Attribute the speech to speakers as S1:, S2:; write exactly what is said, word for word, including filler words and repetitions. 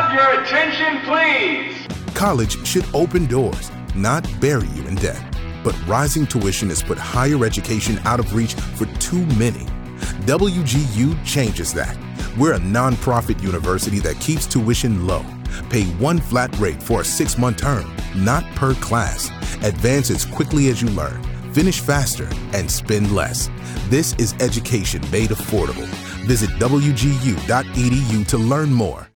S1: have your attention, please?
S2: College should open doors, not bury you in debt. But rising tuition has put higher education out of reach for too many. W G U changes that. We're a nonprofit university that keeps tuition low. Pay one flat rate for a six-month term, not per class. Advance as quickly as you learn, finish faster, and spend less. This is education made affordable. Visit W G U dot E D U to learn more.